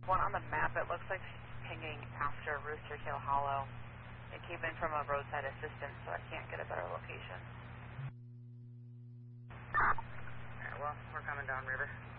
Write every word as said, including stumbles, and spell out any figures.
One on the map, it looks like she's pinging after Rooster Tail Hollow. It came in from a roadside assistance, so I can't get a better location. Alright, well, we're coming down river.